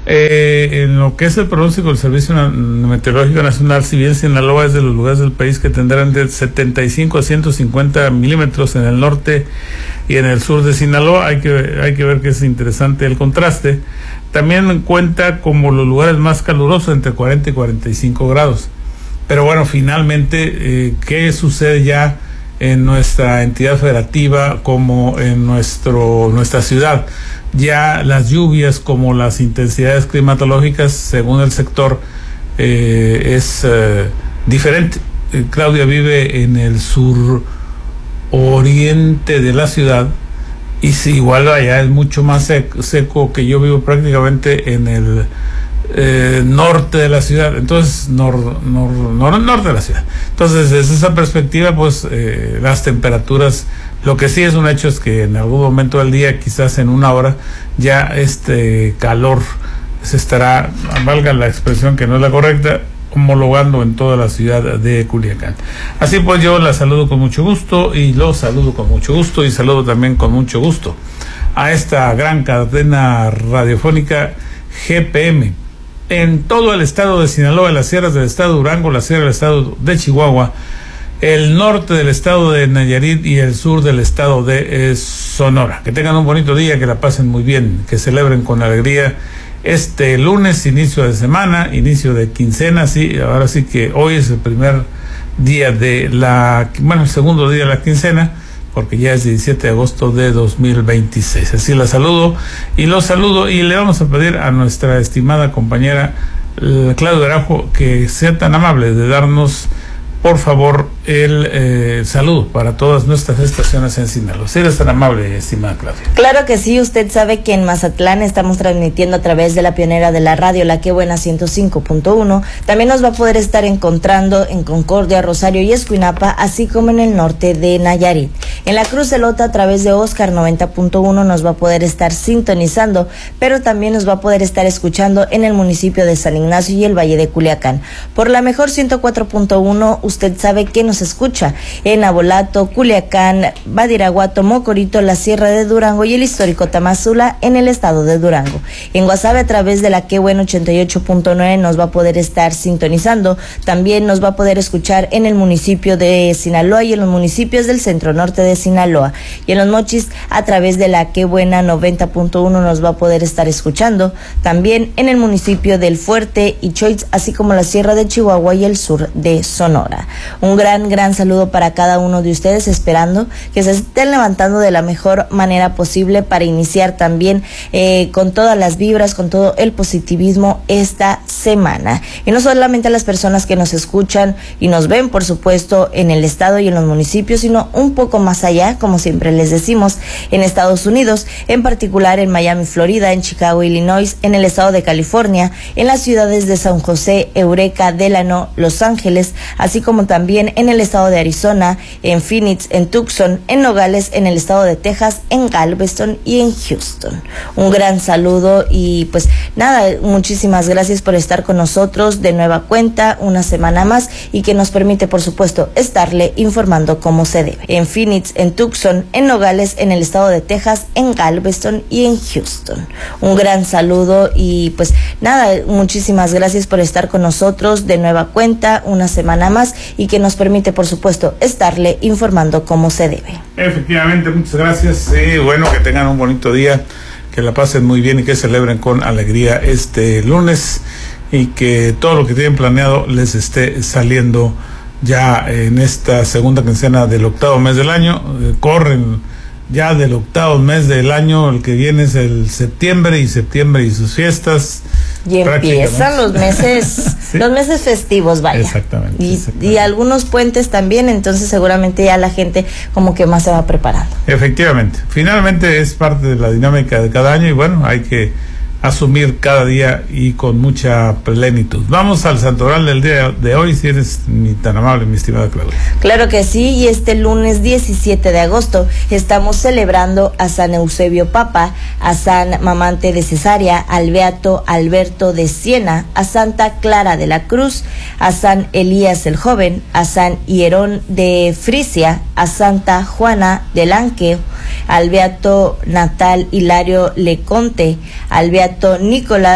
En lo que es el pronóstico del Servicio Meteorológico Nacional, si bien Sinaloa es de los lugares del país que tendrán de 75 a 150 milímetros en el norte y en el sur de Sinaloa, hay que ver que es interesante el contraste. También cuenta como los lugares más calurosos, entre 40 y 45 grados. Pero bueno, finalmente, ¿qué sucede ya en nuestra entidad federativa como en nuestra ciudad? Ya las lluvias como las intensidades climatológicas, según el sector, es diferente. Claudia vive en el sur oriente de la ciudad, y si igual allá es mucho más seco que yo vivo prácticamente en el norte de la ciudad, entonces norte de la ciudad. Entonces, desde esa perspectiva, pues las temperaturas, lo que sí es un hecho es que en algún momento del día, quizás en una hora, ya este calor se estará, valga la expresión que no es la correcta, homologando en toda la ciudad de Culiacán. Así pues, yo la saludo con mucho gusto y los saludo con mucho gusto y saludo también con mucho gusto a esta gran cadena radiofónica GPM en todo el estado de Sinaloa, las sierras del estado de Durango, la sierra del estado de Chihuahua, el norte del estado de Nayarit y el sur del estado de Sonora. Que tengan un bonito día, que la pasen muy bien, que celebren con alegría este lunes, inicio de semana, inicio de quincena. Sí, ahora sí que hoy es el primer día el segundo día de la quincena, porque ya es 17 de agosto de 2026. Así la saludo y los saludo, y le vamos a pedir a nuestra estimada compañera Claudia Araujo que sea tan amable de darnos, por favor, el saludo para todas nuestras estaciones en Sinaloa. Si eres tan amable, estimada Claudia. Claro que sí, usted sabe que en Mazatlán estamos transmitiendo a través de la pionera de la radio, la Que Buena 105.1. También nos va a poder estar encontrando en Concordia, Rosario y Escuinapa, así como en el norte de Nayarit. En la Cruz de Lota, a través de Oscar 90.1, nos va a poder estar sintonizando, pero también nos va a poder estar escuchando en el municipio de San Ignacio y el Valle de Culiacán. Por la mejor 104.1, usted sabe que nos escucha en Abolato, Culiacán, Badiraguato, Mocorito, la Sierra de Durango y el histórico Tamazula en el estado de Durango. En Guasave, a través de la Que Buena 88.9, nos va a poder estar sintonizando. También nos va a poder escuchar en el municipio de Sinaloa y en los municipios del centro norte de Sinaloa. Y en Los Mochis, a través de la Que Buena 90.1, nos va a poder estar escuchando. También en el municipio del Fuerte y Choix, así como la Sierra de Chihuahua y el sur de Sonora. Un gran saludo para cada uno de ustedes, esperando que se estén levantando de la mejor manera posible para iniciar también con todas las vibras, con todo el positivismo esta semana. Y no solamente a las personas que nos escuchan y nos ven, por supuesto, en el estado y en los municipios, sino un poco más allá, como siempre les decimos, en Estados Unidos, en particular en Miami, Florida, en Chicago, Illinois, en el estado de California, en las ciudades de San José, Eureka, Delano, Los Ángeles, así como también en el estado de Arizona, en Phoenix, en Tucson, en Nogales, en el estado de Texas, en Galveston y en Houston. Un gran saludo y pues nada, muchísimas gracias por estar con nosotros de nueva cuenta una semana más, y que nos permite, por supuesto, estarle informando como se debe. En Phoenix, en Tucson, en Nogales, en el estado de Texas, en Galveston y en Houston. Un gran saludo y pues nada, muchísimas gracias por estar con nosotros de nueva cuenta una semana más, y que nos permite, por supuesto, estarle informando como se debe. Efectivamente, muchas gracias. Sí, bueno, que tengan un bonito día, que la pasen muy bien y que celebren con alegría este lunes, y que todo lo que tienen planeado les esté saliendo ya en esta segunda quincena del octavo mes del año. Corren ya del octavo mes del año, el que viene es el septiembre y sus fiestas. Y empiezan los meses, ¿sí? Los meses festivos, vaya. Exactamente. Y algunos puentes también, entonces seguramente ya la gente como que más se va preparando. Efectivamente. Finalmente es parte de la dinámica de cada año, y bueno, hay que asumir cada día y con mucha plenitud. Vamos al santoral del día de hoy, si eres tan amable, mi estimada Claudia. Claro que sí, y este lunes 17 de agosto estamos celebrando a San Eusebio Papa, a San Mamante de Cesarea, al Beato Alberto de Siena, a Santa Clara de la Cruz, a San Elías el Joven, a San Hierón de Frisia, a Santa Juana de Lanqueo, al Beato Natal Hilario Leconte, al Beato Nicolás